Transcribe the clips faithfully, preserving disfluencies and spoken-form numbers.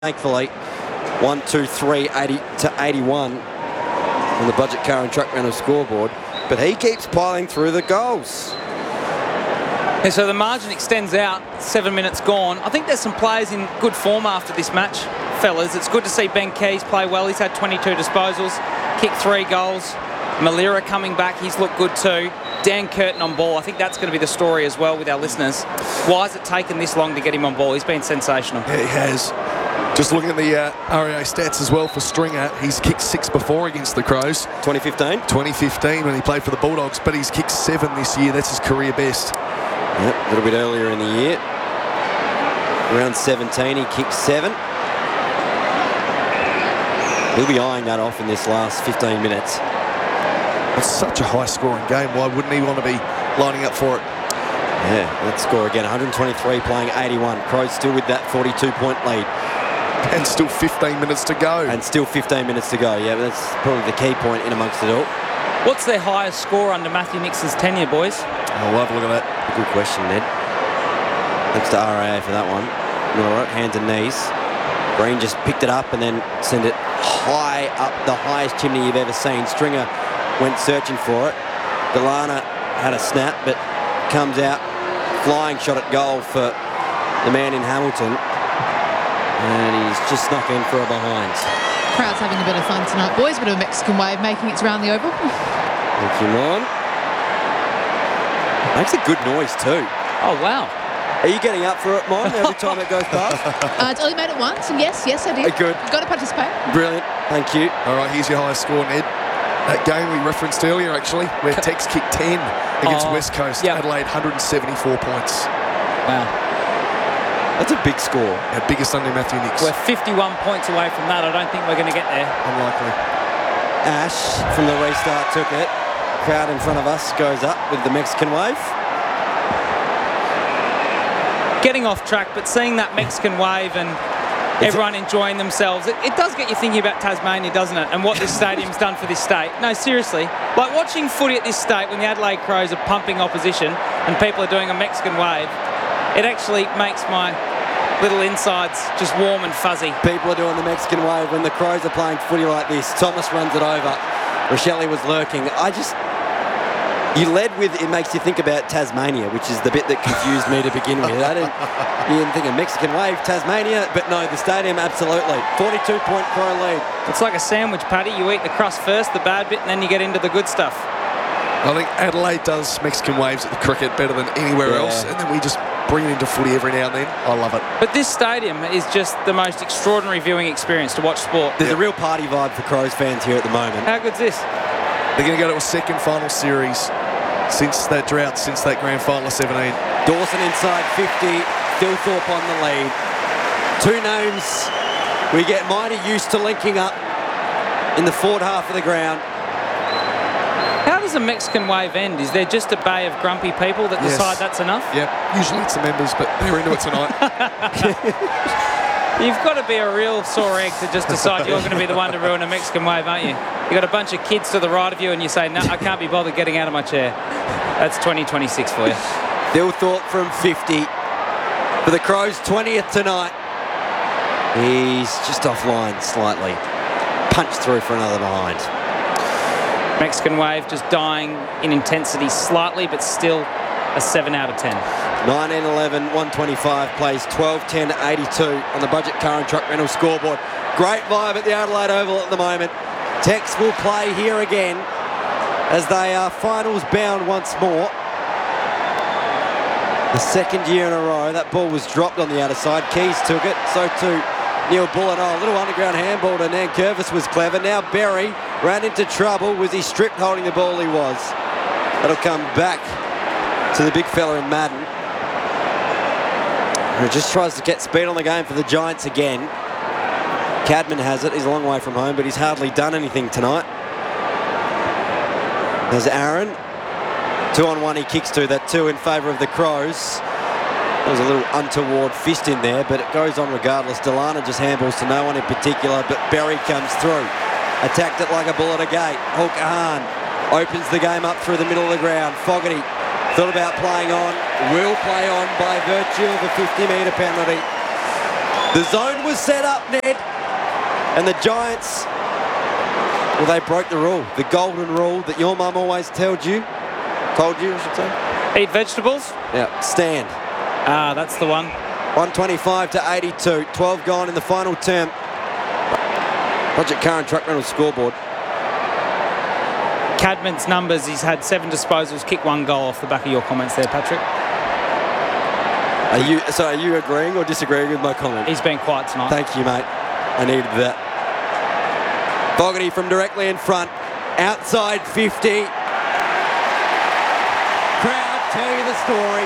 Thankfully, one, two, three, eighty to eighty-one on the Budget Car and Truck Rental scoreboard, but he keeps piling through the goals. And so the margin extends out, seven minutes gone. I think there's some players in good form after this match, fellas. It's good to see Ben Keys play well. He's had twenty-two disposals, kicked three goals. Malira coming back, he's looked good too. Dan Curtin on ball. I think that's going to be the story as well with our listeners. Why has it taken this long to get him on ball? He's been sensational. Yeah, he has. Just looking at the uh, R A A stats as well for Stringer, he's kicked six before against the Crows. twenty fifteen? twenty fifteen when he played for the Bulldogs, but he's kicked seven this year. That's his career best. Yep, a little bit earlier in the year. Around seventeen, he kicked seven. He'll be eyeing that off in this last fifteen minutes. It's such a high-scoring game. Why wouldn't he want to be lining up for it? Yeah, let's score again. one twenty-three playing eighty-one. Crows still with that forty-two point lead. And still fifteen minutes to go. And still fifteen minutes to go. Yeah, but that's probably the key point in amongst it all. What's their highest score under Matthew Nixon's tenure, boys? Oh, we'll have a look at that. Good question, Ned. Thanks to R A A for that one. All right, hands and knees. Green just picked it up and then sent it high up the highest chimney you've ever seen. Stringer went searching for it. Delana had a snap, but comes out flying shot at goal for the man in Hamilton. And he's just snuck in for a behind. Crowd's having a bit of fun tonight, boys. Bit of a Mexican wave making its round the oval. Thank you, Mon. Makes a good noise too. Oh, wow. Are you getting up for it, Mon, every time it goes past? Uh, it's only made it once, and yes, yes, I did. Uh, good. Got to participate. Brilliant. Thank you. All right, here's your highest score, Ned. That game we referenced earlier, actually, where Tex kicked ten against Oh, West Coast. yep. Adelaide, one seventy-four points. Wow. That's a big score. Our biggest under Matthew Nix. We're fifty-one points away from that. I don't think we're going to get there. Unlikely. Ash from the restart took it. Crowd in front of us goes up with the Mexican wave. Getting off track, but seeing that Mexican wave and everyone enjoying themselves, it, it does get you thinking about Tasmania, doesn't it? And what this stadium's done for this state. No, seriously. Like watching footy at this state when the Adelaide Crows are pumping opposition and people are doing a Mexican wave, it actually makes my little insides just warm and fuzzy. People are doing the Mexican wave when the Crows are playing footy like this. Thomas runs it over. Rochelle was lurking. I just... You led with, it makes you think about Tasmania, which is the bit that confused me to begin with. I didn't, you didn't think of Mexican wave, Tasmania, but no, the stadium, absolutely. forty-two point Crow lead. It's like a sandwich, Paddy. You eat the crust first, the bad bit, and then you get into the good stuff. I think Adelaide does Mexican waves at the cricket better than anywhere Yeah. else, and then we just bring it into footy every now and then. I love it. But this stadium is just the most extraordinary viewing experience to watch sport. There's Yep. a real party vibe for Crows fans here at the moment. How good's this? They're going to go to a second final series since that drought, since that grand final of seventeen. Dawson inside fifty, Thilthorpe on the lead. Two names we get mighty used to linking up in the forward half of the ground. How does a Mexican wave end? Is there just a bay of grumpy people that Yes. decide that's enough? Yep, usually it's the members, but they're into it tonight. You've got to be a real sore egg to just decide you're going to be the one to ruin a Mexican wave, aren't you? You got a bunch of kids to the right of you and you say, no, I can't be bothered getting out of my chair. That's twenty twenty-six for you. Thilthorpe from fifty for the Crows, twentieth tonight. He's just offline slightly. Punched through for another behind. Mexican wave just dying in intensity slightly, but still a seven out of ten. nineteen eleven, one twenty-five plays twelve ten eighty-two on the Budget Car and Truck Rental scoreboard. Great vibe at the Adelaide Oval at the moment. Tex will play here again as they are finals bound once more. The second year in a row. That ball was dropped on the outer side. Keys took it, so too Neil Bullen. Oh, a little underground handball to Nankervis was clever. Now Berry ran into trouble. Was he stripped holding the ball? He was. That'll come back to the big fella in Madden, who just tries to get speed on the game for the Giants again. Cadman has it. He's a long way from home, but he's hardly done anything tonight. There's Aaron. Two on one he kicks to. That two in favour of the Crows. There was a little untoward fist in there, but it goes on regardless. Delana just handballs to no one in particular, but Berry comes through. Attacked it like a bull at a gate. Hulkahan opens the game up through the middle of the ground. Fogarty thought about playing on. Will play on by virtue of a fifty metre penalty. The zone was set up, Ned. And the Giants, well, they broke the rule. The golden rule that your mum always told you. Told you, I should say. Eat vegetables? Yeah, stand. Ah, that's the one. one twenty-five to eighty-two. twelve gone in the final term. Project Car and Truck Rental scoreboard. Cadman's numbers, he's had seven disposals, kicked one goal off the back of your comments there, Patrick. Are you, so are you agreeing or disagreeing with my comment? He's been quiet tonight. Thank you, mate. I needed that. Fogarty from directly in front. Outside fifty. Crowd tell you the story.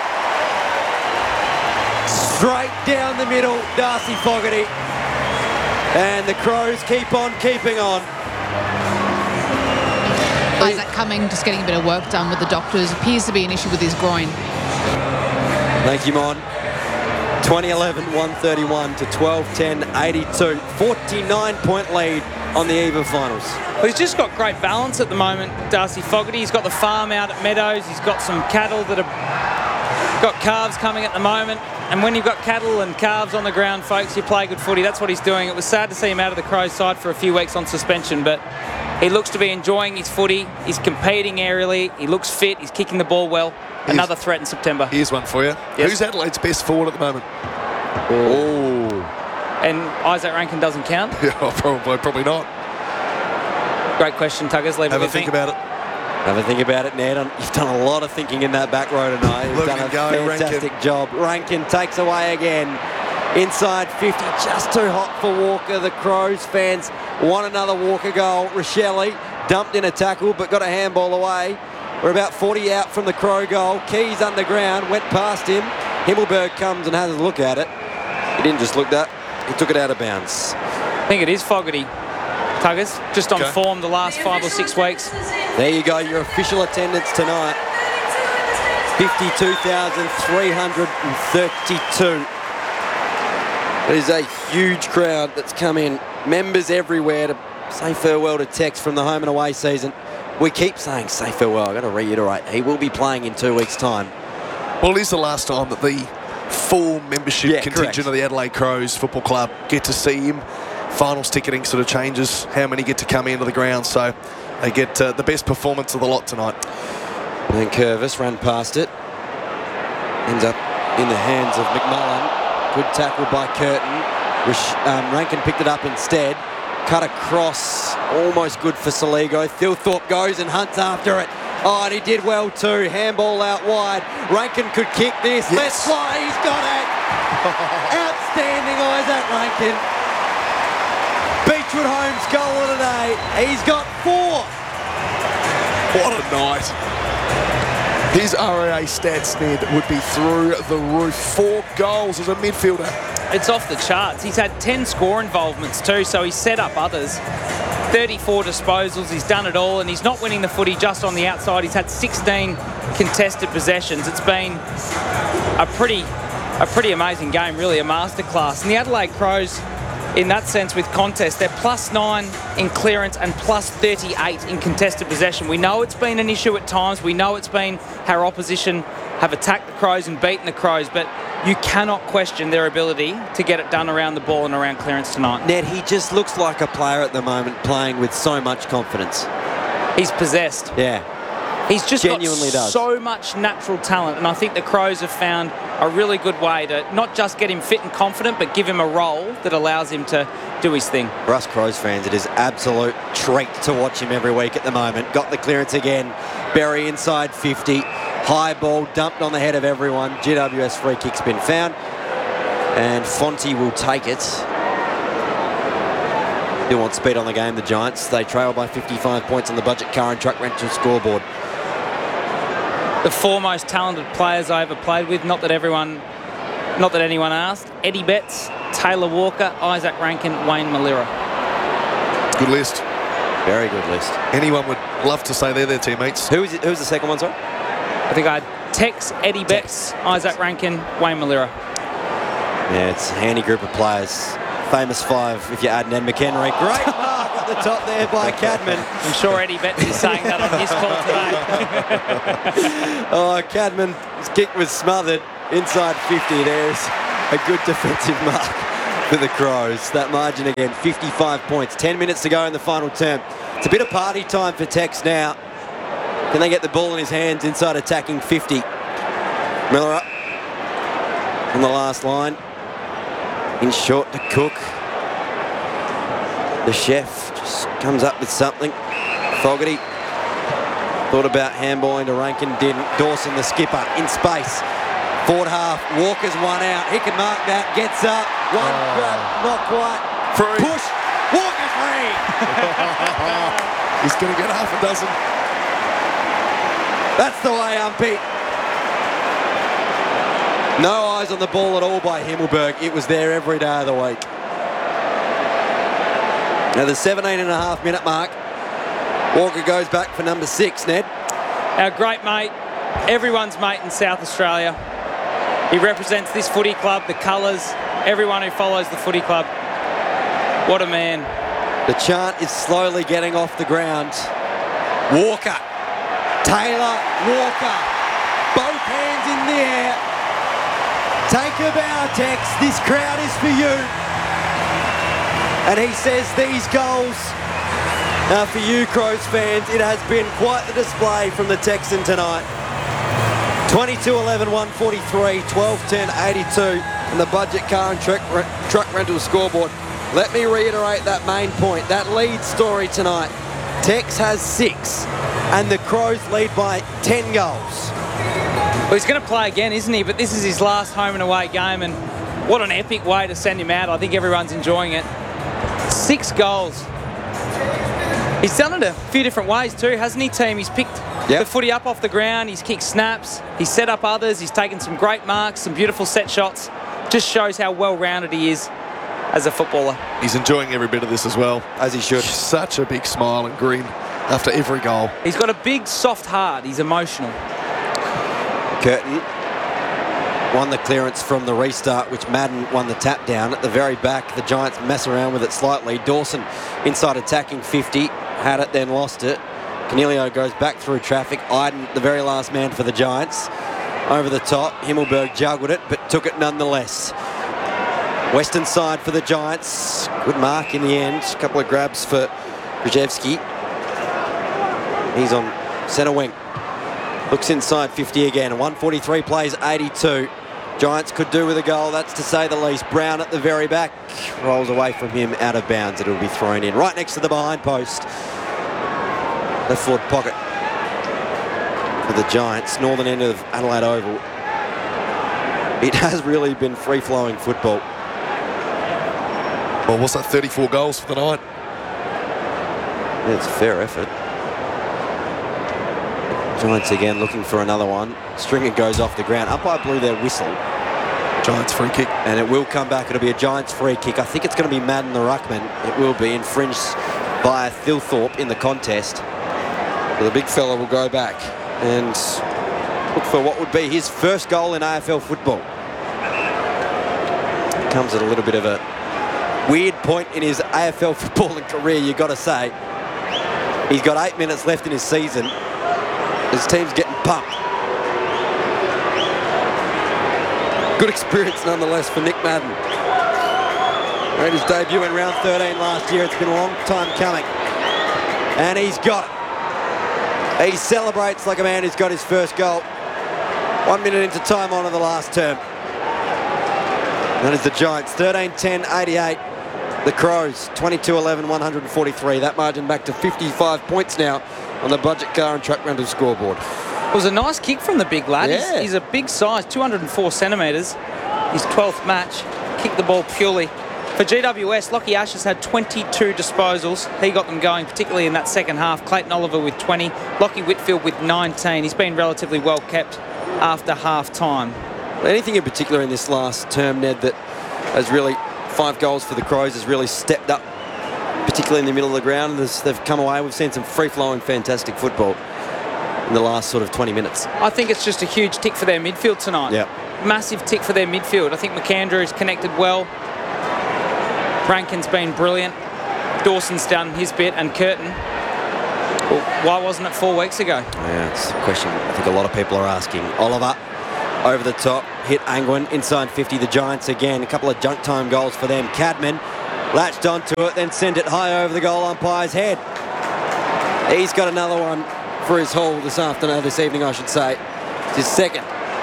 Straight down the middle, Darcy Fogarty. And the Crows keep on keeping on. Isaac Cumming just getting a bit of work done with the doctors. Appears to be an issue with his groin. Thank you, Mon. twenty eleven, one thirty-one to twelve ten, eighty-two. forty-nine point lead on the eve of finals. Well, he's just got great balance at the moment, Darcy Fogarty. He's got the farm out at Meadows. He's got some cattle that have got calves coming at the moment. And when you've got cattle and calves on the ground, folks, you play good footy. That's what he's doing. It was sad to see him out of the Crows side for a few weeks on suspension, but he looks to be enjoying his footy. He's competing aerially. He looks fit. He's kicking the ball well. Here's, Another threat in September. Here's one for you. Yes. Who's Adelaide's best forward at the moment? Oh. And Isaac Rankin doesn't count? Yeah, probably, probably not. Great question, Tuggers. Leave Have it a with think me. about it. Have a think about it, Ned. You've done a lot of thinking in that back row tonight. You've Look done a and go, fantastic Rankin. job. Rankin takes away again. Inside fifty, just too hot for Walker. The Crows fans want another Walker goal. Rochelle dumped in a tackle, but got a handball away. We're about forty out from the Crow goal. Keys underground, went past him. Himmelberg comes and has a look at it. He didn't just look that, he took it out of bounds. I think it is Fogarty. Tuggers, just on Okay. form the last five or six weeks. There you go, your official attendance tonight. fifty-two thousand three hundred thirty-two. It is a huge crowd that's come in. Members everywhere to say farewell to Tex from the home and away season. We keep saying say farewell. I've got to reiterate, he will be playing in two weeks' time. Well, it is the last time that the full membership Yeah, contingent correct. of the Adelaide Crows Football Club get to see him. Finals ticketing sort of changes how many get to come into the ground, so they get uh, the best performance of the lot tonight. And then Curvis ran past it. Ends up in the hands of McMullen. Good tackle by Curtin. Rish, um, Rankin picked it up instead. Cut across. Almost good for Saligo. Thilthorpe goes and hunts after it. Oh, and he did well too. Handball out wide. Rankin could kick this. Yes. Let's fly. He's got it. Outstanding, Isaac Rankin. Beechwood Homes goal of the day. He's got four. What a night. His R A A stats, Ned, would be through the roof. Four goals as a midfielder. It's off the charts. He's had ten score involvements too, so he's set up others. thirty-four disposals, he's done it all, and he's not winning the footy just on the outside. He's had sixteen contested possessions. It's been a pretty, a pretty amazing game, really, a masterclass. And the Adelaide Crows, in that sense, with contest, they're plus nine in clearance and plus thirty-eight in contested possession. We know it's been an issue at times. We know it's been how opposition have attacked the Crows and beaten the Crows, but you cannot question their ability to get it done around the ball and around clearance tonight. Ned, he just looks like a player at the moment playing with so much confidence. He's possessed. Yeah. He's just Genuinely got does. so much natural talent, and I think the Crows have found a really good way to not just get him fit and confident, but give him a role that allows him to do his thing. For us Crows fans, it is absolute treat to watch him every week at the moment. Got the clearance again. Berry inside fifty. High ball dumped on the head of everyone. G W S free kick's been found. And Fonte will take it. Still want speed on the game, the Giants. They trail by fifty-five points on the Budget Car and Truck Rental scoreboard. The four most talented players I ever played with, not that everyone, not that anyone asked: Eddie Betts, Taylor Walker, Isaac Rankin, Wayne Malira. Good list. Very good list. Anyone would love to say they're their teammates. Who is it? Who's the second one, sorry? I think I had Tex, Eddie Betts, Isaac Rankin, Wayne Malira. Yeah, it's a handy group of players. Famous five if you add Ned McHenry. Great mark at the top there by Cadman. I'm sure Eddie Betts is saying that on his call today. Oh, Cadman, his kick was smothered inside fifty. There's a good defensive mark for the Crows. That margin again, fifty-five points. ten minutes to go in the final term. It's a bit of party time for Tex now. Can they get the ball in his hands inside attacking fifty? Miller up on the last line. In short to Cook. The chef just comes up with something. Fogarty thought about handballing to Rankin, didn't. Dawson, the skipper, in space. Forward half, Walker's one out. He can mark that, gets up. One Oh. grab, not quite. Free. Push, Walker free. He's going to get half a dozen. That's the way, Umpy. No eyes on the ball at all by Himmelberg. It was there every day of the week. Now the seventeen and a half minute mark. Walker goes back for number six, Ned. Our great mate, everyone's mate in South Australia. He represents this footy club, the colours, everyone who follows the footy club. What a man. The chant is slowly getting off the ground. Walker. Taylor Walker. Both hands in the air. Take a bow, Tex. This crowd is for you. And he says these goals are for you, Crows fans. It has been quite the display from the Texan tonight. twenty-two eleven, one forty-three, twelve ten, eighty-two, and the budget car and truck, truck rental scoreboard. Let me reiterate that main point, that lead story tonight. Tex has six, and the Crows lead by ten goals. Well, he's going to play again, isn't he? But this is his last home and away game, and what an epic way to send him out. I think everyone's enjoying it. Six goals. He's done it a few different ways too, hasn't he, team? He's picked Yep. the footy up off the ground, he's kicked snaps, he's set up others, he's taken some great marks, some beautiful set shots. Just shows how well-rounded he is as a footballer. He's enjoying every bit of this as well. As he should. Such a big smile and grin after every goal. He's got a big, soft heart. He's emotional. Curtin won the clearance from the restart, which Madden won the tap down. At the very back, the Giants mess around with it slightly. Dawson inside attacking fifty, had it, then lost it. Canelio goes back through traffic. Iden, the very last man for the Giants. Over the top, Himmelberg juggled it, but took it nonetheless. Western side for the Giants. Good mark in the end. A couple of grabs for Krzyzewski. He's on centre wing. Looks inside fifty again. one forty-three plays eighty-two. Giants could do with a goal, that's to say the least. Brown at the very back. Rolls away from him, out of bounds. It'll be thrown in. Right next to the behind post. Left forward pocket for the Giants. Northern end of Adelaide Oval. It has really been free-flowing football. Well, what's that, thirty-four goals for the night? Yeah, it's a fair effort. Giants again looking for another one. Stringer goes off the ground. Umpire blew their whistle. Giants free kick. And it will come back. It'll be a Giants free kick. I think it's going to be Madden the ruckman. It will be infringed by Thilthorpe in the contest. So the big fella will go back and look for what would be his first goal in A F L football. Comes at a little bit of a weird point in his A F L footballing career, you've got to say. He's got eight minutes left in his season. His team's getting pumped. Good experience nonetheless for Nick Madden. Made his debut in round thirteen last year. It's been a long time coming. And he's got it. He celebrates like a man who's got his first goal. One minute into time on in the last term. That is the Giants, thirteen ten eighty-eight. The Crows, twenty-two eleven one forty-three. That margin back to fifty-five points now on the budget car and truck rental scoreboard. It was a nice kick from the big lad. Yeah. He's, he's a big size, two hundred four centimetres. His twelfth match. Kicked the ball purely. For G W S, Lockie Ashes had twenty-two disposals. He got them going, particularly in that second half. Clayton Oliver with twenty. Lockie Whitfield with nineteen. He's been relatively well kept after half time. Anything in particular in this last term, Ned, that has really, five goals for the Crows, has really stepped up, particularly in the middle of the ground? There's, they've come away. We've seen some free-flowing, fantastic football in the last sort of twenty minutes. I think it's just a huge tick for their midfield tonight. Yeah. Massive tick for their midfield. I think McAndrew has connected well. Rankin's been brilliant. Dawson's done his bit, and Curtin. Well, why wasn't it four weeks ago? Yeah, it's a question I think a lot of people are asking. Oliver over the top, hit Angwin, inside fifty, the Giants again. A couple of junk time goals for them. Cadman latched onto it, then sent it high over the goal umpire's head. He's got another one for his haul this afternoon, this evening, I should say. It's his second.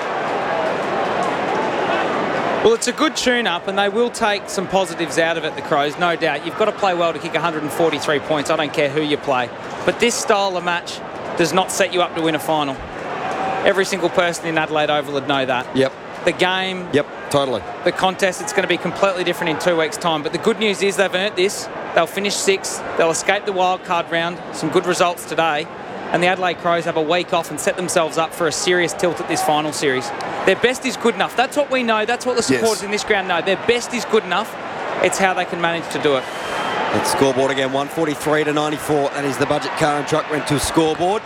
Well, it's a good tune-up, and they will take some positives out of it, the Crows, no doubt. You've got to play well to kick one hundred forty-three points. I don't care who you play. But this style of match does not set you up to win a final. Every single person in Adelaide Oval would know that. Yep. The game, Yep, totally. the contest, it's going to be completely different in two weeks' time. But the good news is they've earned this. They'll finish sixth. They'll escape the wild card round. Some good results today. And the Adelaide Crows have a week off and set themselves up for a serious tilt at this final series. Their best is good enough. That's what we know. That's what the supporters Yes. in this ground know. Their best is good enough. It's how they can manage to do it. That scoreboard again, one forty-three to ninety-four. That is the budget car and truck rental scoreboard.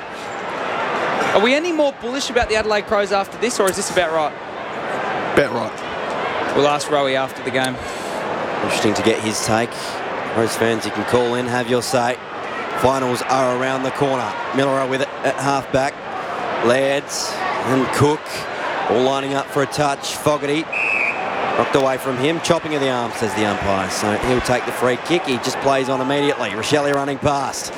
Are we any more bullish about the Adelaide Crows after this, or is this about right? Bet right. We'll ask Rowie after the game. Interesting to get his take. Crows fans, you can call in, have your say. Finals are around the corner. Miller with it at half-back. Lairds and Cook all lining up for a touch. Fogarty knocked away from him. Chopping of the arm, says the umpire. So he'll take the free kick. He just plays on immediately. Rochelle running past.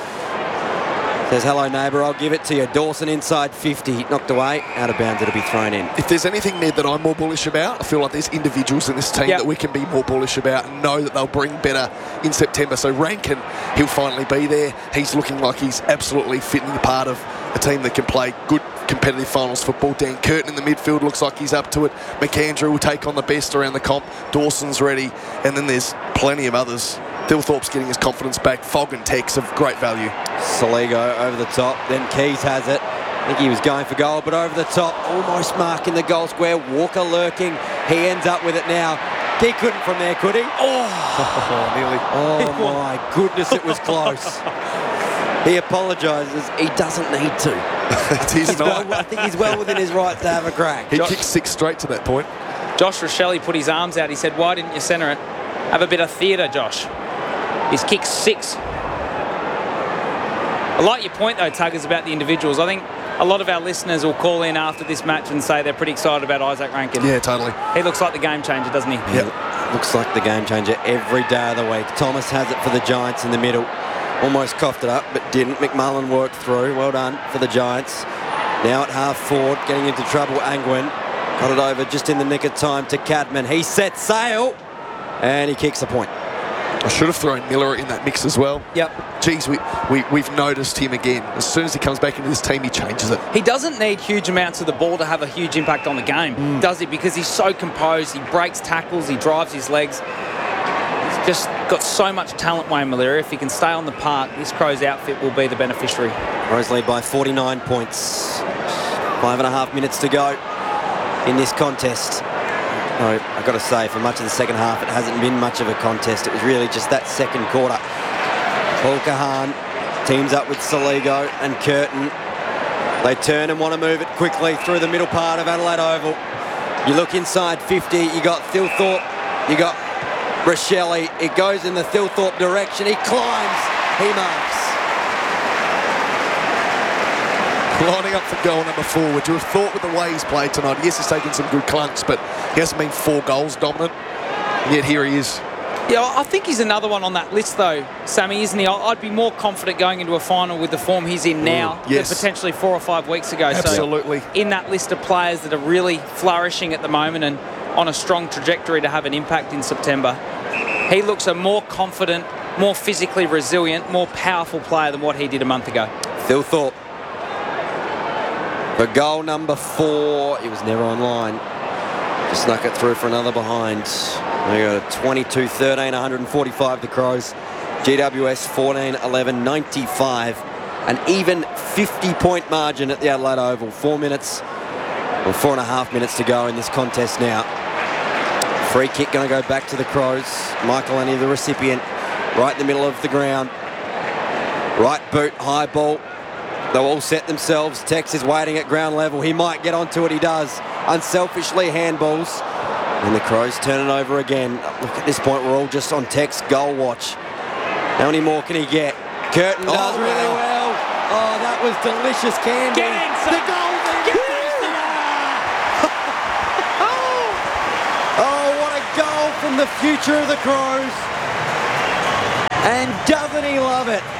Says, hello, neighbour, I'll give it to you. Dawson inside fifty. Knocked away. Out of bounds, it'll be thrown in. If there's anything, Ned, that I'm more bullish about, I feel like there's individuals in this team Yep. that we can be more bullish about and know that they'll bring better in September. So Rankin, he'll finally be there. He's looking like he's absolutely fitting a part of a team that can play good competitive finals football. Dan Curtin in the midfield looks like he's up to it. McAndrew will take on the best around the comp. Dawson's ready. And then there's plenty of others. Thilthorpe's getting his confidence back. Fogg and Tex of great value. Saligo over the top, then Keys has it. I think he was going for goal, but over the top, almost marking the goal square. Walker lurking. He ends up with it now. He couldn't from there, could he? Oh, nearly. Oh my goodness, it was close. He apologises. He doesn't need to. It's his He's well, night. I think he's well within his right to have a crack. He kicked six straight to that point. Josh Rochelle put his arms out. He said, why didn't you centre it? Have a bit of theatre, Josh. He's kicked six. I like your point, though, Tuggers, about the individuals. I think a lot of our listeners will call in after this match and say they're pretty excited about Isaac Rankin. Yeah, totally. He looks like the game changer, doesn't he? Yeah. Looks like the game changer every day of the week. Thomas has it for the Giants in the middle. Almost coughed it up, but didn't. McMullen worked through. Well done for the Giants. Now at half forward, getting into trouble, Angwin. Got it over just in the nick of time to Cadman. He sets sail, and he kicks the point. I should have thrown Miller in that mix as well. Yep. Geez, we, we, we've noticed him again. As soon as he comes back into this team, he changes it. He doesn't need huge amounts of the ball to have a huge impact on the game, Mm. does he? Because he's so composed, he breaks tackles, he drives his legs. He's just got so much talent, Wayne Malera. If he can stay on the park, this Crows outfit will be the beneficiary. Crows lead by forty-nine points. Five and a half minutes to go in this contest. No, I've got to say, for much of the second half, it hasn't been much of a contest. It was really just that second quarter. Paul Kahan teams up with Saligo and Curtin. They turn and want to move it quickly through the middle part of Adelaide Oval. You look inside fifty, you got Thilthorpe, you got Rochelle. It goes in the Thilthorpe direction. He climbs, he marks. Lining up for goal number four. Would you have thought with the way he's played tonight? Yes, he's taken some good clunks, but he hasn't been four goals dominant. And yet here he is. Yeah, I think he's another one on that list, though, Sammy, isn't he? I'd be more confident going into a final with the form he's in now yes. than potentially four or five weeks ago. Absolutely. So in that list of players that are really flourishing at the moment and on a strong trajectory to have an impact in September, he looks a more confident, more physically resilient, more powerful player than what he did a month ago. Thilthorpe for goal number four. He was never online. Just snuck it through for another behind. They got a twenty-two thirteen, one forty-five the Crows. G W S fourteen eleven ninety-five. An even fifty point margin at the Adelaide Oval. Four minutes, or four and a half minutes to go in this contest now. Free kick going to go back to the Crows. Michael Annie, the recipient, right in the middle of the ground. Right boot, high ball. They'll all set themselves. Tex is waiting at ground level. He might get onto it. He does. Unselfishly handballs. And the Crows turn it over again. Look, at this point, we're all just on Tex goal watch. How many more can he get? Curtin Oh, does really wow. well. Oh, that was delicious candy. Get in, son. The goal. Get the future of the Crows. And doesn't he love it?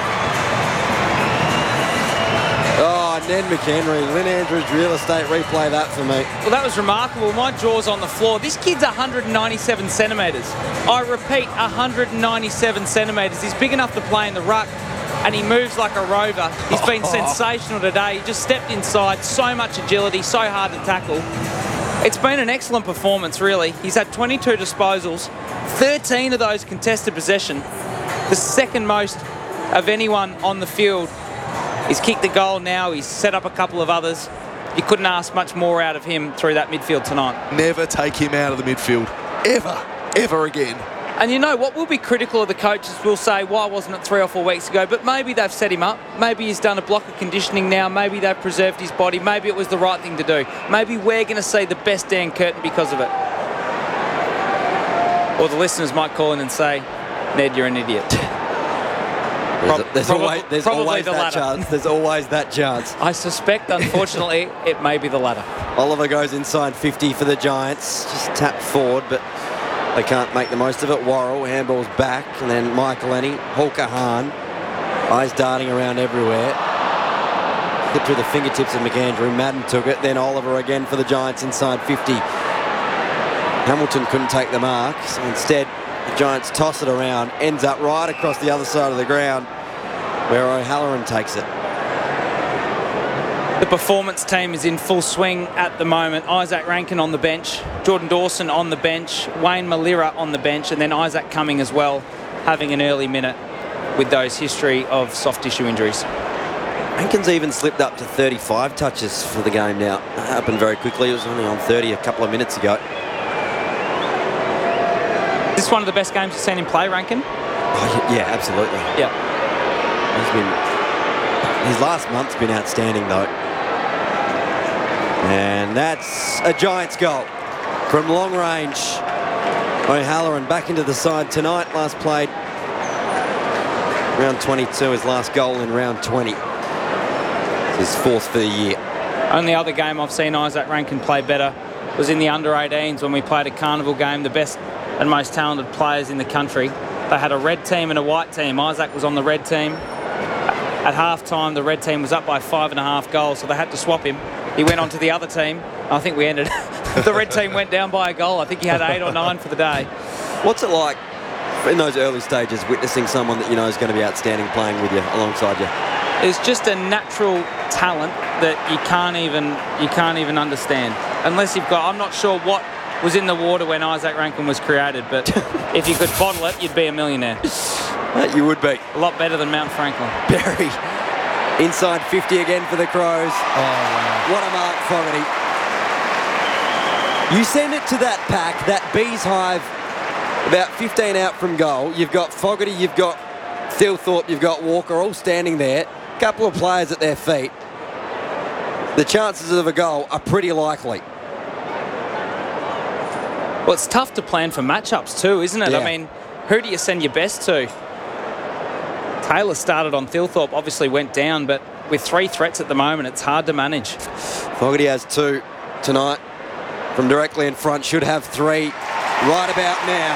Oh, Ned McHenry, Lynn Andrews real estate, replay that for me. Well, that was remarkable. My jaw's on the floor. This kid's one hundred ninety-seven centimetres. I repeat, one hundred ninety-seven centimetres. He's big enough to play in the ruck, and he moves like a rover. He's been oh. sensational today. He just stepped inside. So much agility, so hard to tackle. It's been an excellent performance, really. He's had twenty-two disposals, thirteen of those contested possession, the second most of anyone on the field. He's kicked the goal now. He's set up a couple of others. You couldn't ask much more out of him through that midfield tonight. Never take him out of the midfield. Ever. Ever again. And you know what? We'll be critical of the coaches. We'll say, why wasn't it three or four weeks ago? But maybe they've set him up. Maybe he's done a block of conditioning now. Maybe they've preserved his body. Maybe it was the right thing to do. Maybe we're going to see the best Dan Curtin because of it. Or the listeners might call in and say, Ned, you're an idiot. There's, a, there's probably, always, there's probably always the that latter. chance. There's always that chance. I suspect, unfortunately, it may be the latter. Oliver goes inside fifty for the Giants. Just tapped forward, but they can't make the most of it. Worrell, handball's back, and then Michael Ennie, Hulker Hahn, eyes darting around everywhere. Hit through the fingertips of McAndrew. Madden took it, then Oliver again for the Giants inside fifty. Hamilton couldn't take the mark, so instead the Giants toss it around, ends up right across the other side of the ground where O'Halloran takes it. The performance team is in full swing at the moment. Isaac Rankin on the bench, Jordan Dawson on the bench, Wayne Malira on the bench, and then Isaac Cumming as well, having an early minute with those history of soft tissue injuries. Rankin's even slipped up to thirty-five touches for the game now. That happened very quickly. It was only on thirty a couple of minutes ago. Is this one of the best games you've seen him play, Rankin? Oh, yeah, absolutely. Yeah. He's been, his last month's been outstanding, though. And that's a Giants goal from long range. O'Halloran back into the side tonight. Last played round twenty-two, his last goal in round twenty. It's his fourth for the year. Only other game I've seen Isaac Rankin play better was in the under eighteens when we played a carnival game, the best and most talented players in the country. They had a red team and a white team. Isaac was on the red team. At half-time, the red team was up by five and a half goals, so they had to swap him. He went on to the other team. I think we ended. The red team went down by a goal. I think he had eight or nine for the day. What's it like in those early stages, witnessing someone that you know is going to be outstanding playing with you, alongside you? It's just a natural talent that you can't even you can't even understand unless you've got. I'm not sure what was in the water when Isaac Rankin was created, but if you could bottle it, you'd be a millionaire. You would be. A lot better than Mount Franklin. Berry inside fifty again for the Crows. Oh, wow. What a mark, Fogarty. You send it to that pack, that Bees Hive, about fifteen out from goal. You've got Fogarty, you've got Thilthorpe, you've got Walker all standing there. A couple of players at their feet. The chances of a goal are pretty likely. Well, it's tough to plan for matchups too, isn't it? Yeah. I mean, who do you send your best to? Taylor started on Thilthorpe, obviously went down, but with three threats at the moment, it's hard to manage. Fogarty has two tonight from directly in front, should have three right about now.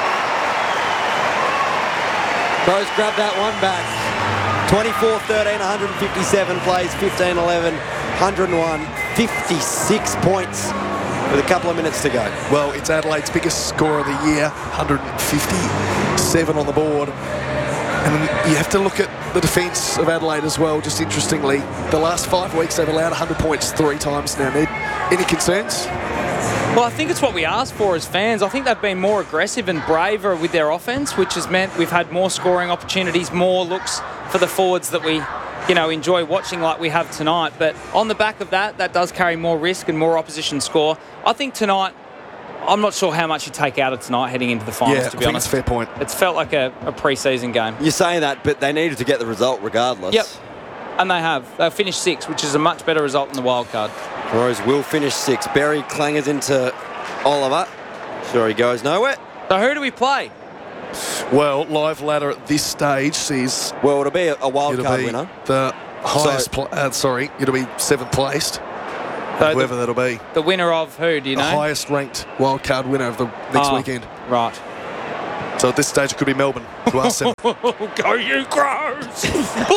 Crows grab that one back. twenty-four thirteen, one fifty-seven plays, fifteen eleven, one oh one, fifty-six points with a couple of minutes to go. Well, it's Adelaide's biggest score of the year, one fifty-seven on the board. And you have to look at the defence of Adelaide as well, just interestingly. The last five weeks, they've allowed one hundred points three times now. Ned, any concerns? Well, I think it's what we asked for as fans. I think they've been more aggressive and braver with their offence, which has meant we've had more scoring opportunities, more looks for the forwards that we, you know, enjoy watching like we have tonight. But on the back of that, that does carry more risk and more opposition score. I think tonight, I'm not sure how much you take out of tonight heading into the finals, yeah, to be I think honest. it's a fair point. It's felt like a, a pre-season game. You say that, but they needed to get the result regardless. Yep. And they have. They've finished sixth, which is a much better result than the wild card. Crows will finish six. Berry clangers into Oliver. Sure, he goes nowhere. So who do we play? Well, live ladder at this stage sees Well, it'll be a, a wild it'll card be winner. the highest. So- pl- uh, sorry, it'll be seventh placed. So Whoever the, that'll be. the winner of who, do you The know? highest ranked wildcard winner of the next Oh. weekend. Right. So at this stage, it could be Melbourne to our seven. Go you Crows!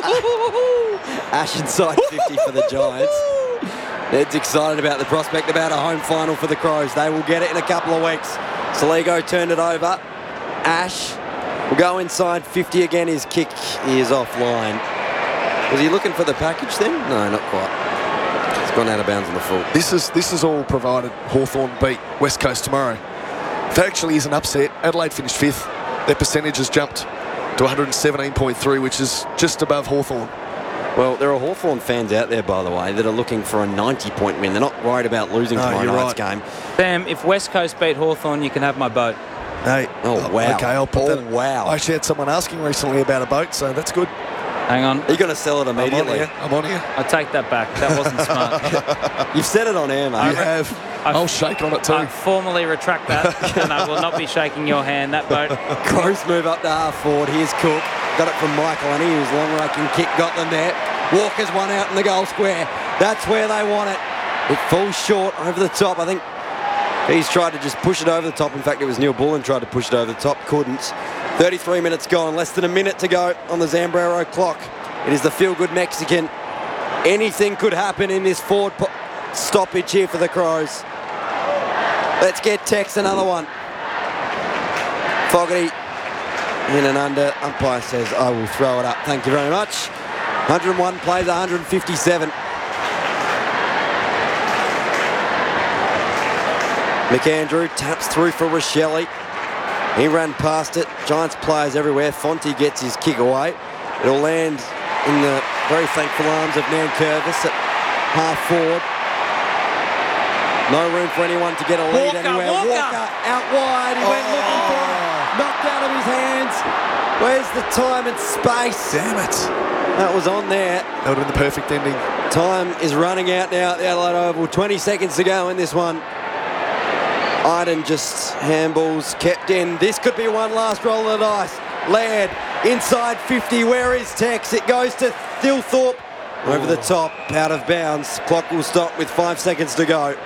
Ash inside fifty for the Giants. Ned's excited about the prospect about a home final for the Crows. They will get it in a couple of weeks. Saligo turned it over. Ash will go inside fifty again. His kick is offline. Was he looking for the package then? No, not quite. It's gone out of bounds on the full. This is this is all provided Hawthorn beat West Coast tomorrow. If it actually is an upset, Adelaide finished fifth. Their percentage has jumped to one seventeen point three, which is just above Hawthorn. Well, there are Hawthorn fans out there, by the way, that are looking for a ninety-point win. They're not worried about losing No, tomorrow you're night's right. game. Sam, if West Coast beat Hawthorn, you can have my boat. Hey. Oh, wow. Okay, I'll put Oh, that. wow. I actually had someone asking recently about a boat, so that's good. Hang on. Are you going to sell it I'm on immediately? here. I'm on here. I take that back. That wasn't smart. You've said it on air, mate. You have. I- I'll shake on it too. I formally retract that, and I will not be shaking your hand. That boat. Crows move up to half forward. Here's Cook. Got it from Michael Annie, whose long-raking kick got them there. Walker's one out in the goal square. That's where they want it. It falls short over the top. I think he's tried to just push it over the top. In fact, it was Neil Bullen tried to push it over the top. Couldn't. thirty-three minutes gone. Less than a minute to go on the Zambrero clock. It is the feel-good Mexican. Anything could happen in this forward po- stoppage here for the Crows. Let's get Tex another one. Fogarty in and under. Umpire says, I will throw it up. Thank you very much. one oh one plays one fifty-seven. McAndrew taps through for Rochelle. He ran past it. Giants players everywhere. Fonte gets his kick away. It'll land in the very thankful arms of Nankervis at half forward. No room for anyone to get a lead Walker, anywhere. Walker. Walker out wide. He went looking for it. Knocked out of his hands. Where's the time and space? Damn it. That was on there. That would have been the perfect ending. Time is running out now at the Adelaide Oval. twenty seconds to go in this one. Iden just handballs kept in. This could be one last roll of the dice. Laird inside fifty. Where is Tex? It goes to Thilthorpe. Over the top, out of bounds. Clock will stop with five seconds to go.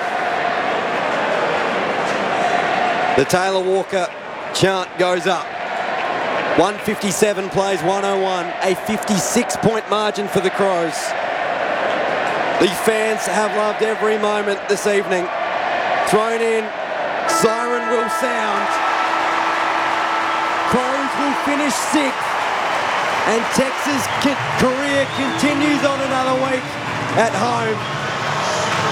The Taylor Walker chant goes up. one fifty-seven plays one oh one. A fifty-six point margin for the Crows. The fans have loved every moment this evening. Thrown in. Siren will sound. Crows will finish sixth. And Texas' career continues on another week at home.